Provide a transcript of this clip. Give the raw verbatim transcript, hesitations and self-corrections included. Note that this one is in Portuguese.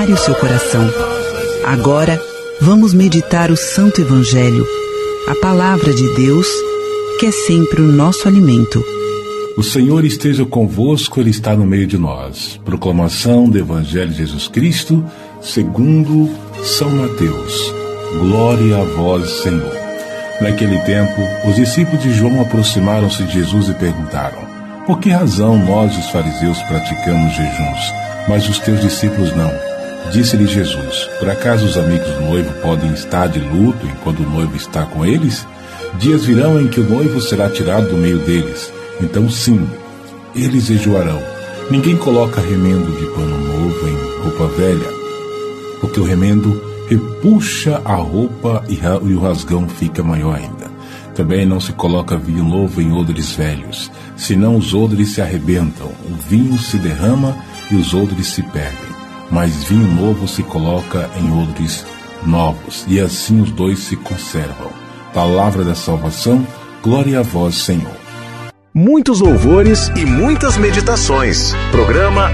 Prepare o seu coração. Agora, vamos meditar o Santo Evangelho, a Palavra de Deus, que é sempre o nosso alimento. O Senhor esteja convosco, Ele está no meio de nós. Proclamação do Evangelho de Jesus Cristo, segundo São Mateus. Glória a vós, Senhor. Naquele tempo, os discípulos de João aproximaram-se de Jesus e perguntaram: por que razão nós, os fariseus, praticamos jejuns, mas os teus discípulos não? Disse-lhe Jesus: por acaso os amigos do noivo podem estar de luto enquanto o noivo está com eles? Dias virão em que o noivo será tirado do meio deles. Então sim, eles jejuarão. Ninguém coloca remendo de pano novo em roupa velha, porque o remendo repuxa a roupa e o rasgão fica maior ainda. Também não se coloca vinho novo em odres velhos, senão os odres se arrebentam, o vinho se derrama e os odres se perdem. Mas vinho novo se coloca em odres novos, e assim os dois se conservam. Palavra da salvação, glória a vós, Senhor. Muitos louvores e muitas meditações. Programa